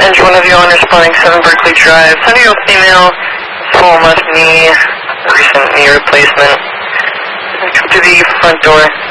Engine 1 of you on responding 7 Berkeley Drive. Sunny female, full left knee, recent knee replacement. Come to the front door.